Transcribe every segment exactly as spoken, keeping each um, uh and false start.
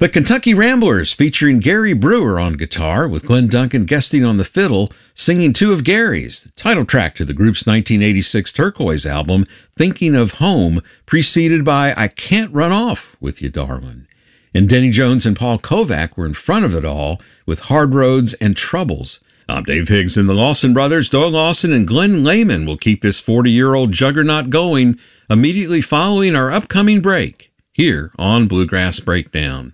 The Kentucky Ramblers, featuring Gary Brewer on guitar, with Glenn Duncan guesting on the fiddle, singing two of Gary's, the title track to the group's nineteen eighty-six Turquoise album, Thinking of Home, preceded by I Can't Run Off With You, Darlin'. And Denny Jones and Paul Kovac were in front of it all with Hard Roads and Troubles. I'm Dave Higgs, and the Lawson brothers, Doug Lawson and Glenn Lehman, will keep this forty-year-old juggernaut going immediately following our upcoming break here on Bluegrass Breakdown.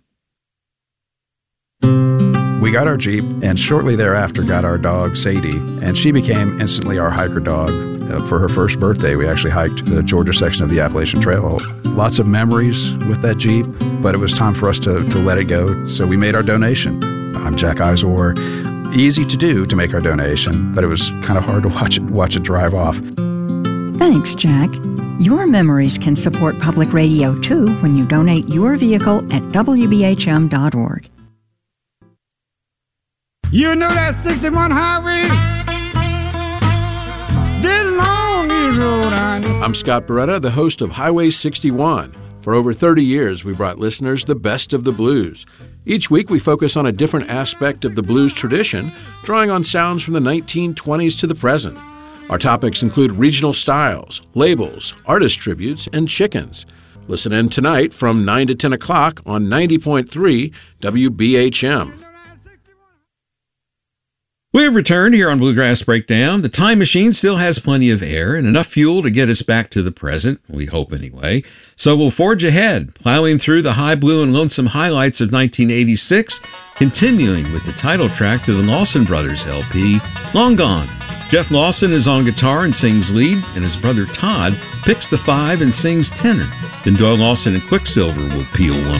We got our Jeep, and shortly thereafter got our dog, Sadie, and she became instantly our hiker dog. Uh, for her first birthday, we actually hiked the Georgia section of the Appalachian Trail. Lots of memories with that Jeep, but it was time for us to, to let it go, so we made our donation. I'm Jack Izor. Easy to do to make our donation, but it was kind of hard to watch it, watch it drive off. Thanks, Jack. Your memories can support public radio, too, when you donate your vehicle at W B H M dot org. You know that sixty-one highway? This long is road, honey. I'm Scott Beretta, the host of Highway sixty-one. For over thirty years, we brought listeners the best of the blues. Each week, we focus on a different aspect of the blues tradition, drawing on sounds from the nineteen twenties to the present. Our topics include regional styles, labels, artist tributes, and chickens. Listen in tonight from nine to ten o'clock on ninety point three W B H M. We have returned here on Bluegrass Breakdown. The time machine still has plenty of air and enough fuel to get us back to the present, we hope anyway. So we'll forge ahead, plowing through the high blue and lonesome highlights of nineteen eighty-six, continuing with the title track to the Lawson Brothers L P, Long Gone. Jeff Lawson is on guitar and sings lead, and his brother Todd picks the five and sings tenor. Then Doyle Lawson and Quicksilver will peel one